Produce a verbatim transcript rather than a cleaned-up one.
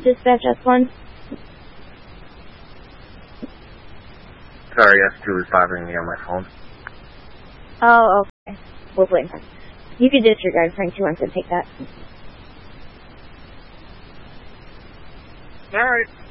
Dispatch S one. Sorry, S two was bothering me on my phone. Oh, okay. We'll wait. You can disregard Frank two one, so take that. Alright.